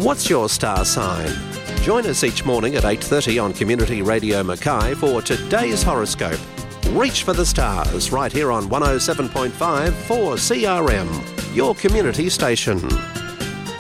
What's your star sign? Join us each morning at 8:30 on Community Radio Mackay for today's horoscope. Reach for the stars right here on 107.5 for CRM, your community station.